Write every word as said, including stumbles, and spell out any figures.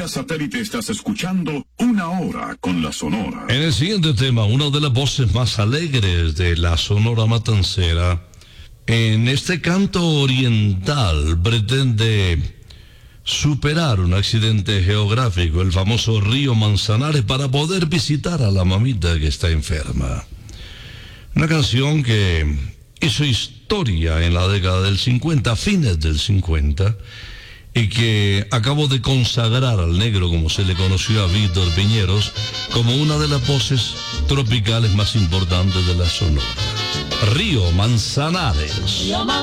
satélite estás escuchando Una Hora con la Sonora. En el siguiente tema, una de las voces más alegres de la Sonora Matancera, en este canto oriental pretende superar un accidente geográfico, el famoso río Manzanares, para poder visitar a la mamita que está enferma. Una canción que hizo historia en la década del cincuenta, fines del cincuenta, y que acabó de consagrar al negro, como se le conoció a Víctor Piñeros, como una de las voces tropicales más importantes de la Sonora. Río Manzanares.